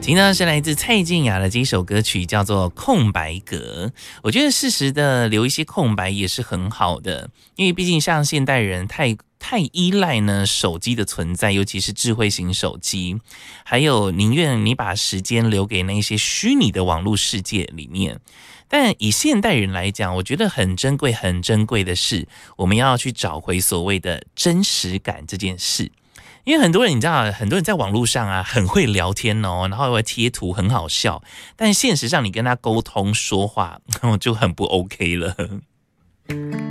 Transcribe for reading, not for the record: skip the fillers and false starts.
听到是来自蔡健雅的这一首歌曲，叫做《空白格》。我觉得适时的留一些空白也是很好的，因为毕竟像现代人太依赖呢手机的存在，尤其是智慧型手机，还有宁愿你把时间留给那些虚拟的网络世界里面。但以现代人来讲，我觉得很珍贵的是，我们要去找回所谓的真实感这件事。因为很多人你知道，很多人在网络上啊很会聊天哦，然后会贴图很好笑，但现实上你跟他沟通说话就很不 OK 了。